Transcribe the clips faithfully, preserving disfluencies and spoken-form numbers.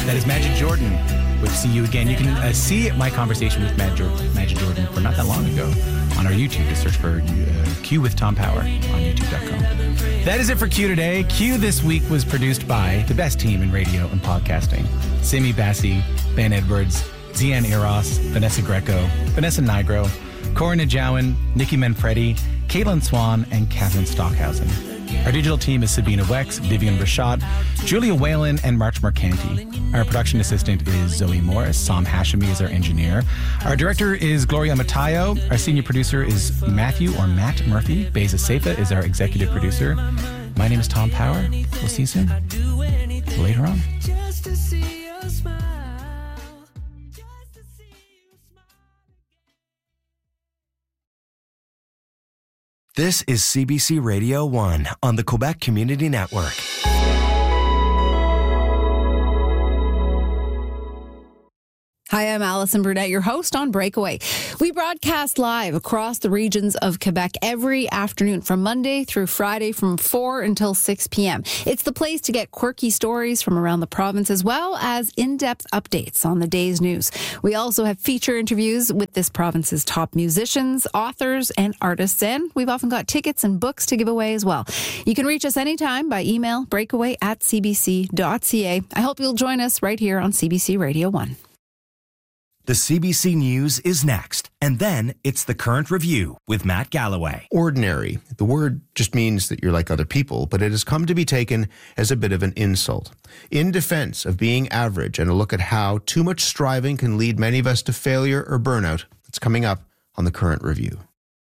That is Majid Jordan with See You Again. You can uh, see my conversation with Majid, Majid Jordan for not that long ago on our YouTube. Just search for uh, Q with Tom Power on YouTube dot com. That is it for Q today. Q this week was produced by the best team in radio and podcasting. Simi Bassi, Ben Edwards, Zian Eros, Vanessa Greco, Vanessa Nigro, Cora Najawan, Nikki Manfredi, Caitlin Swan, and Catherine Stockhausen. Our digital team is Sabina Wex, Vivian Brachat, Julia Whalen, and March Mercanti. Our production assistant is Zoe Morris. Sam Hashemi is our engineer. Our director is Gloria Matayo. Our senior producer is Matthew or Matt Murphy. Beza Seifa is our executive producer. My name is Tom Power. We'll see you soon. Later on. This is C B C Radio one on the Quebec Community Network. Hi, I'm Alison Burnett, your host on Breakaway. We broadcast live across the regions of Quebec every afternoon from Monday through Friday from four until six p.m. It's the place to get quirky stories from around the province as well as in-depth updates on the day's news. We also have feature interviews with this province's top musicians, authors, and artists, and we've often got tickets and books to give away as well. You can reach us anytime by email, breakaway at c b c dot c a. I hope you'll join us right here on C B C Radio one. The C B C News is next, and then it's The Current Review with Matt Galloway. Ordinary. The word just means that you're like other people, but it has come to be taken as a bit of an insult. In defense of being average and a look at how too much striving can lead many of us to failure or burnout, it's coming up on The Current Review.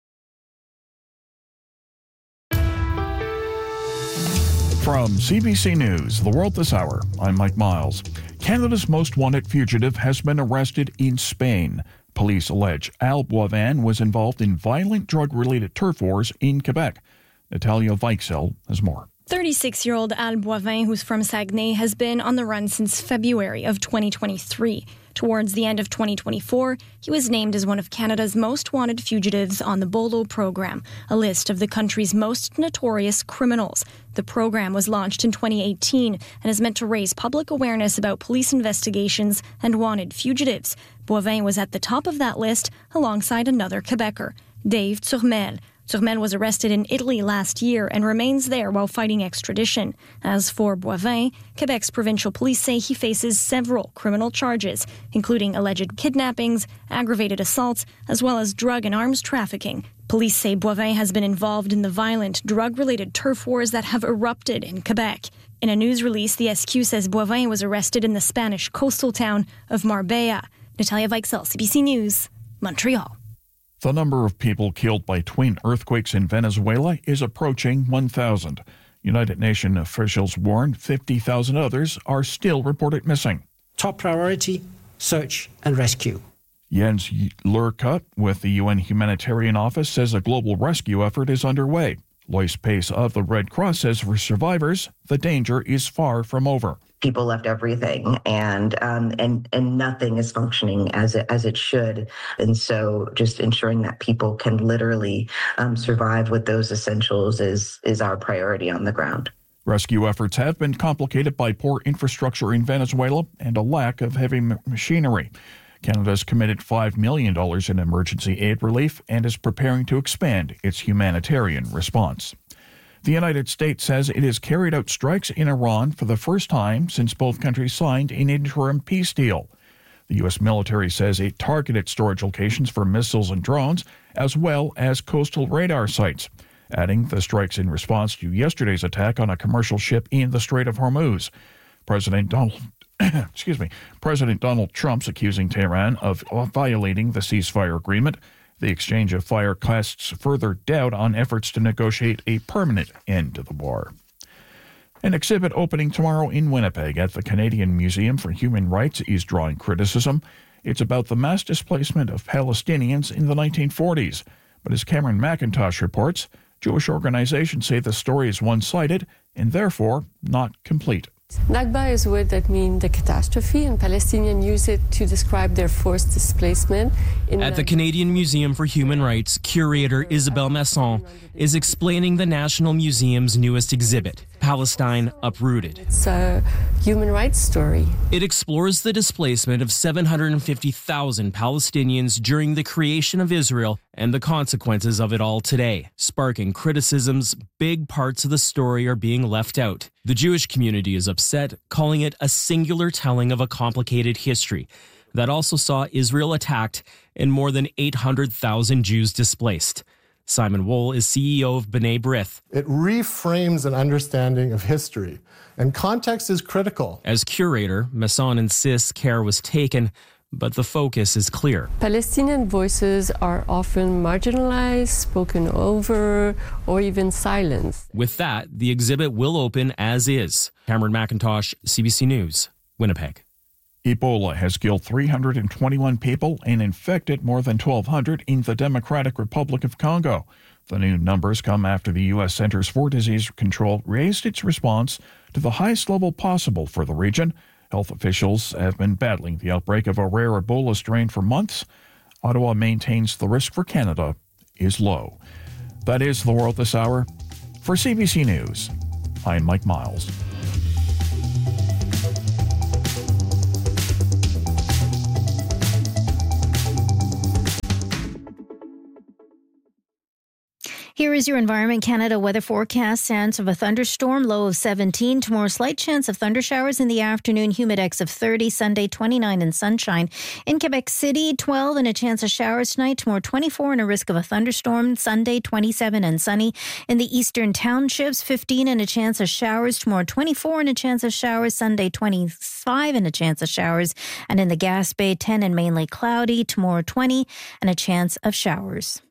From C B C News, The World This Hour, I'm Mike Miles. Canada's most wanted fugitive has been arrested in Spain. Police allege Al Boivin was involved in violent drug-related turf wars in Quebec. Natalia Weichsel has more. thirty-six-year-old Al Boivin, who's from Saguenay, has been on the run since February of twenty twenty-three. Towards the end of twenty twenty-four, he was named as one of Canada's most wanted fugitives on the BOLO program, a list of the country's most notorious criminals. The program was launched in twenty eighteen and is meant to raise public awareness about police investigations and wanted fugitives. Boivin was at the top of that list alongside another Quebecer, Dave Turmel. Turmel was arrested in Italy last year and remains there while fighting extradition. As for Boivin, Quebec's provincial police say he faces several criminal charges, including alleged kidnappings, aggravated assaults, as well as drug and arms trafficking. Police say Boivin has been involved in the violent, drug-related turf wars that have erupted in Quebec. In a news release, the S Q says Boivin was arrested in the Spanish coastal town of Marbella. Natalia Weichsel, C B C News, Montreal. The number of people killed by twin earthquakes in Venezuela is approaching one thousand. United Nations officials warn fifty thousand others are still reported missing. Top priority, search and rescue. Jens Lurka with the U N Humanitarian Office says a global rescue effort is underway. Lois Pace of the Red Cross says for survivors, the danger is far from over. People left everything, and um, and and nothing is functioning as it as it should. And so, just ensuring that people can literally um, survive with those essentials is is our priority on the ground. Rescue efforts have been complicated by poor infrastructure in Venezuela and a lack of heavy machinery. Canada's committed five million dollars in emergency aid relief and is preparing to expand its humanitarian response. The United States says it has carried out strikes in Iran for the first time since both countries signed an interim peace deal. The U S military says it targeted storage locations for missiles and drones, as well as coastal radar sites, adding the strikes in response to yesterday's attack on a commercial ship in the Strait of Hormuz. President Donald excuse me, President Donald Trump's accusing Tehran of violating the ceasefire agreement. The exchange of fire casts further doubt on efforts to negotiate a permanent end to the war. An exhibit opening tomorrow in Winnipeg at the Canadian Museum for Human Rights is drawing criticism. It's about the mass displacement of Palestinians in the nineteen forties. But as Cameron McIntosh reports, Jewish organizations say the story is one-sided and therefore not complete. Nakba is a word that means the catastrophe, and Palestinians use it to describe their forced displacement. In At the Canadian Museum for Human Rights, curator Isabelle Masson is explaining the National Museum's newest exhibit, Palestine Uprooted. It's a human rights story. It explores the displacement of seven hundred fifty thousand Palestinians during the creation of Israel and the consequences of it all today, sparking criticisms. Big parts of the story are being left out. The Jewish community is upset, calling it a singular telling of a complicated history that also saw Israel attacked and more than eight hundred thousand Jews displaced. Simon Wohl is C E O of B'nai B'rith. It reframes an understanding of history, and context is critical. As curator, Masson insists care was taken, but the focus is clear. Palestinian voices are often marginalized, spoken over, or even silenced. With that, the exhibit will open as is. Cameron McIntosh, C B C News, Winnipeg. Ebola has killed three hundred twenty-one people and infected more than twelve hundred in the Democratic Republic of Congo. The new numbers come after the U S Centers for Disease Control raised its response to the highest level possible for the region. Health officials have been battling the outbreak of a rare Ebola strain for months. Ottawa maintains the risk for Canada is low. That is the world this hour. For C B C News, I'm Mike Miles. Here is your Environment Canada weather forecast. Chance of a thunderstorm, low of seventeen. Tomorrow, slight chance of thunder showers in the afternoon, humidex of thirty. Sunday, twenty-nine and sunshine. In Quebec City, twelve and a chance of showers tonight. Tomorrow, twenty-four and a risk of a thunderstorm. Sunday, twenty-seven and sunny. In the eastern townships, fifteen and a chance of showers. Tomorrow, twenty-four and a chance of showers. Sunday, twenty-five and a chance of showers. And in the Gaspé, ten and mainly cloudy. Tomorrow, twenty and a chance of showers.